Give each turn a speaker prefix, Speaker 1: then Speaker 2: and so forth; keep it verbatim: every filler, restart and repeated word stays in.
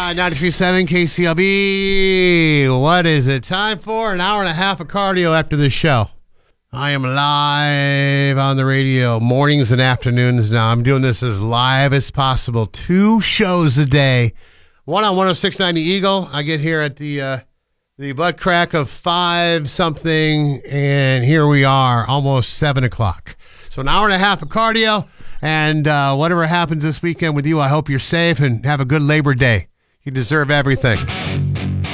Speaker 1: ninety-three point seven K C L B. What is it? Time for an hour and a half of cardio after this show. I am live on the radio, mornings and afternoons now. I'm doing this as live as possible. Two shows a day. One on one oh six point nine The Eagle. I get here at the uh, the butt crack of five something, and here we are, almost seven o'clock. So an hour and a half of cardio, and uh, whatever happens this weekend with you, I hope you're safe and have a good Labor Day. You deserve everything.